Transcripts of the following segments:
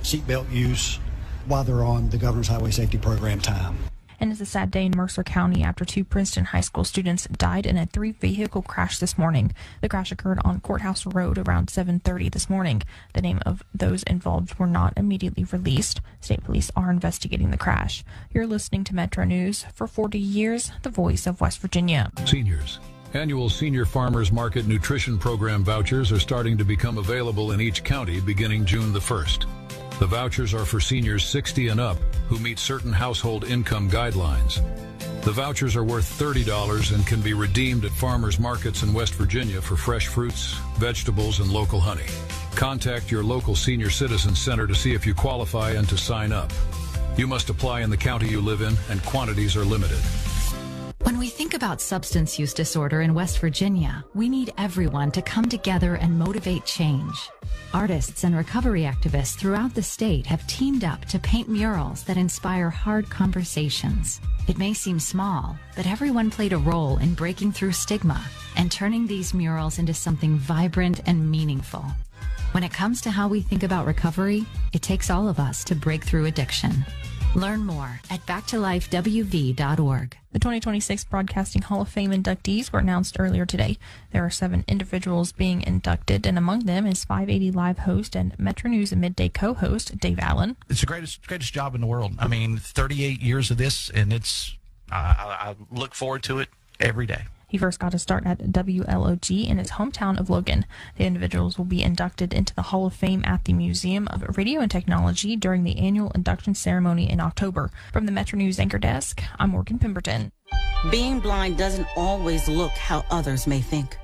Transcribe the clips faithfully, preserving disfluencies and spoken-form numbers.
seatbelt use while they're on the Governor's Highway Safety Program time. And it's a sad day in Mercer County after two Princeton High School students died in a three-vehicle crash this morning. The crash occurred on Courthouse Road around seven thirty this morning. The name of those involved were not immediately released. State police are investigating the crash. You're listening to Metro News. For forty years, the voice of West Virginia. Seniors. Annual Senior Farmers Market Nutrition Program vouchers are starting to become available in each county beginning June the first. The vouchers are for seniors sixty and up who meet certain household income guidelines. The vouchers are worth thirty dollars and can be redeemed at farmers markets in West Virginia for fresh fruits, vegetables, and local honey. Contact your local senior citizen center to see if you qualify and to sign up. You must apply in the county you live in, and quantities are limited. When we think about substance use disorder in West Virginia, we need everyone to come together and motivate change. Artists and recovery activists throughout the state have teamed up to paint murals that inspire hard conversations. It may seem small, but everyone played a role in breaking through stigma and turning these murals into something vibrant and meaningful. When it comes to how we think about recovery, it takes all of us to break through addiction. Learn more at back to life w v dot org. The twenty twenty-six Broadcasting Hall of Fame inductees were announced earlier today. There are seven individuals being inducted, and among them is five eighty Live host and Metro News Midday co-host Dave Allen. It's the greatest greatest job in the world. I mean, thirty-eight years of this, and it's uh, I, I look forward to it every day. He first got to start at W L O G in his hometown of Logan. The individuals will be inducted into the Hall of Fame at the Museum of Radio and Technology during the annual induction ceremony in October. From the Metro News Anchor Desk, I'm Morgan Pemberton. Being blind doesn't always look how others may think.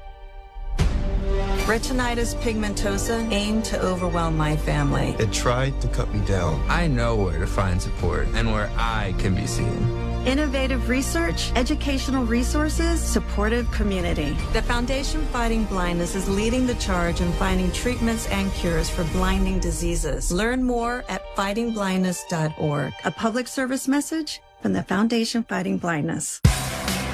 Retinitis pigmentosa aimed to overwhelm my family. It tried to cut me down. I know where to find support and where I can be seen. Innovative research, educational resources, supportive community. The Foundation Fighting Blindness is leading the charge in finding treatments and cures for blinding diseases. Learn more at fighting blindness dot org. A public service message from the Foundation Fighting Blindness.